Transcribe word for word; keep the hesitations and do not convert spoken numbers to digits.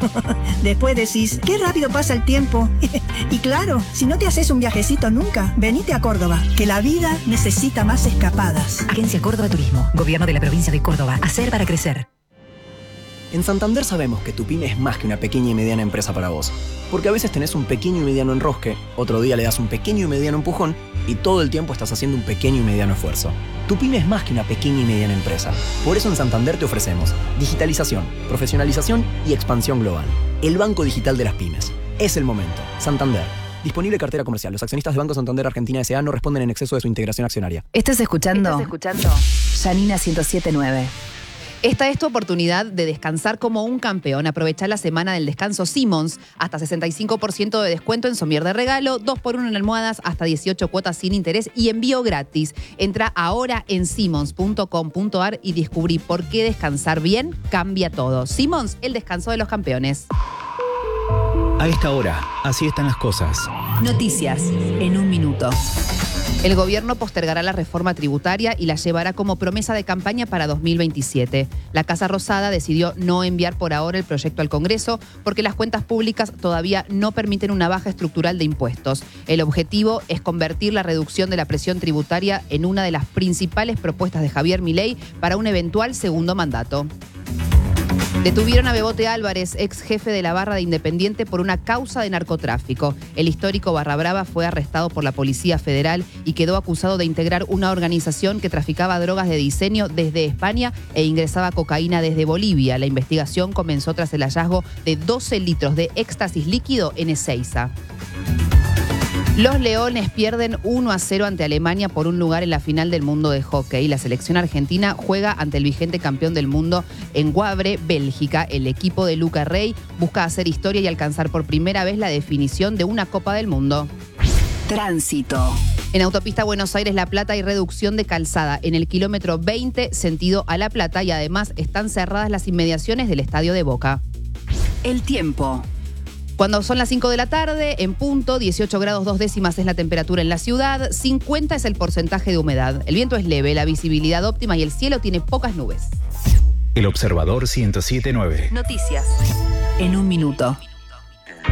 Después decís, qué rápido pasa el tiempo. Y claro, si no te haces un viajecito nunca, venite a Córdoba, que la vida necesita más escapadas. Agencia Córdoba Turismo, Gobierno de la Provincia de Córdoba. Hacer para crecer. En Santander sabemos que tu pyme es más que una pequeña y mediana empresa para vos. Porque a veces tenés un pequeño y mediano enrosque, otro día le das un pequeño y mediano empujón y todo el tiempo estás haciendo un pequeño y mediano esfuerzo. Tu pyme es más que una pequeña y mediana empresa. Por eso en Santander te ofrecemos digitalización, profesionalización y expansión global. El banco digital de las pymes. Es el momento. Santander. Disponible cartera comercial. Los accionistas de Banco Santander Argentina S A no responden en exceso de su integración accionaria. ¿Estás escuchando? ¿Estás escuchando? Yanina ciento siete punto nueve. Esta es tu oportunidad de descansar como un campeón. Aprovecha la semana del descanso Simmons. Hasta sesenta y cinco por ciento de descuento en somier de regalo, dos por uno en almohadas, hasta dieciocho cuotas sin interés y envío gratis. Entra ahora en simmons punto com punto a r y descubrí por qué descansar bien cambia todo. Simmons, el descanso de los campeones. A esta hora, así están las cosas. Noticias en un minuto. El gobierno postergará la reforma tributaria y la llevará como promesa de campaña para dos mil veintisiete. La Casa Rosada decidió no enviar por ahora el proyecto al Congreso porque las cuentas públicas todavía no permiten una baja estructural de impuestos. El objetivo es convertir la reducción de la presión tributaria en una de las principales propuestas de Javier Milei para un eventual segundo mandato. Detuvieron a Bebote Álvarez, ex jefe de la barra de Independiente, por una causa de narcotráfico. El histórico Barra Brava fue arrestado por la Policía Federal y quedó acusado de integrar una organización que traficaba drogas de diseño desde España e ingresaba cocaína desde Bolivia. La investigación comenzó tras el hallazgo de doce litros de éxtasis líquido en Ezeiza. Los Leones pierden uno a cero ante Alemania por un lugar en la final del mundo de hockey. La selección argentina juega ante el vigente campeón del mundo en Wavre, Bélgica. El equipo de Luca Rey busca hacer historia y alcanzar por primera vez la definición de una Copa del Mundo. Tránsito. En autopista Buenos Aires-La Plata hay reducción de calzada en el kilómetro veinte sentido a La Plata y además están cerradas las inmediaciones del Estadio de Boca. El tiempo. Cuando son las cinco de la tarde, en punto, dieciocho grados dos décimas es la temperatura en la ciudad, cincuenta es el porcentaje de humedad. El viento es leve, la visibilidad óptima y el cielo tiene pocas nubes. El Observador ciento siete punto nueve. Noticias en un minuto.